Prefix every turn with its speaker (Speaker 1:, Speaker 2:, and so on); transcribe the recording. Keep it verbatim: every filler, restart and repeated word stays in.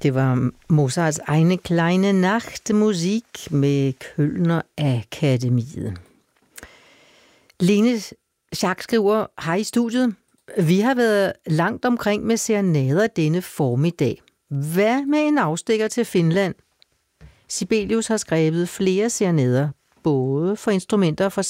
Speaker 1: Det var Mozarts egne kleine Nachtmusik med Kölner Akademiet. Lene Schack skriver, hej i studiet. Vi har været langt omkring med serenader denne formiddag. Hvad med en afstikker til Finland? Sibelius har skrevet flere serenader, både for instrumenter og for